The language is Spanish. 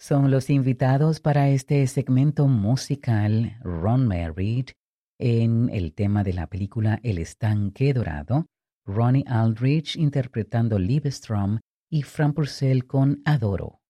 Son los invitados para este segmento musical Ron Merritt en el tema de la película El Estanque Dorado, Ronnie Aldrich interpretando Liebestrom y Fran Purcell con Adoro.